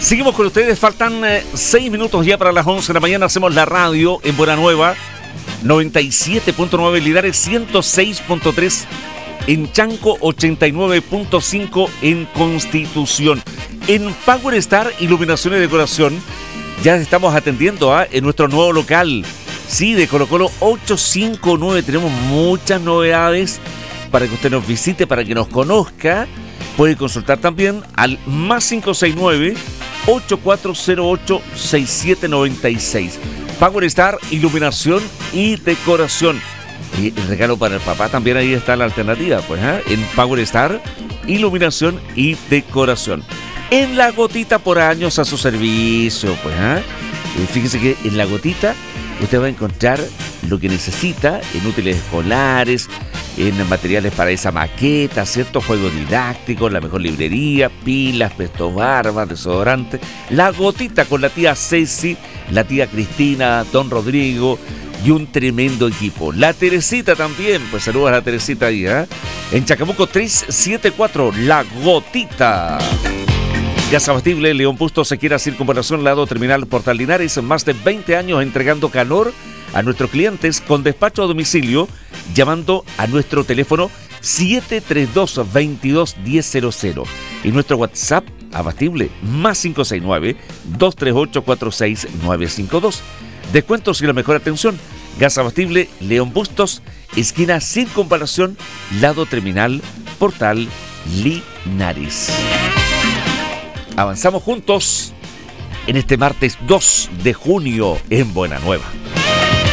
Seguimos con ustedes, faltan 6 minutos ya para las 11 de la mañana. Hacemos la radio en Buena Nueva, 97.9 Linares, 106.3 en Chanco, 89.5 en Constitución. En Power Star Iluminación y Decoración ya estamos atendiendo en nuestro nuevo local, sí, de Colo Colo 859. Tenemos muchas novedades para que usted nos visite, para que nos conozca. Puede consultar también al más 569-8408-6796. Power Star Iluminación y Decoración. Y el regalo para el papá también, ahí está la alternativa, pues, en Power Star Iluminación y Decoración. En La Gotita, por años a su servicio, pues. Fíjese que en La Gotita usted va a encontrar lo que necesita en útiles escolares, en materiales para esa maqueta, ciertos juegos didácticos, la mejor librería, pilas, pesto barba, desodorante. La Gotita con la tía Ceci, la tía Cristina, don Rodrigo y un tremendo equipo. La Teresita también, pues saludos a la Teresita ahí, en Chacabuco 374, La Gotita. Gas abatible León Bustos, Sequera, Circunvalación, lado terminal Portal Linares, más de 20 años entregando calor a nuestros clientes con despacho a domicilio, llamando a nuestro teléfono 732-22-1000 y nuestro WhatsApp abatible más 569-238-46952. Descuentos y la mejor atención. Gas abatible León Bustos, esquina Circunvalación, lado terminal Portal Linares. Avanzamos juntos en este martes 2 de junio en Buena Nueva.